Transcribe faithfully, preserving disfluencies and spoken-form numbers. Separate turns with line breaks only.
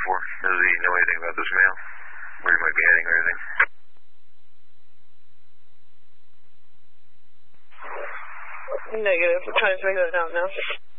for? Does he know anything about this mail? Where he might be heading or anything?
Negative. We're trying to figure that out now.